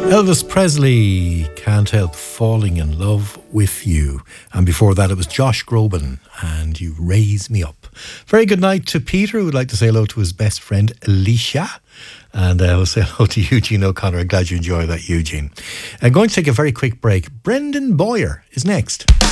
Elvis Presley, Can't Help Falling in Love with You. And before that, it was Josh Groban and You Raise Me Up. Very good night to Peter, who would like to say hello to his best friend, Alicia. And we'll say hello to Eugene O'Connor. I'm glad you enjoyed that, Eugene. I'm going to take a very quick break. Brendan Boyer is next.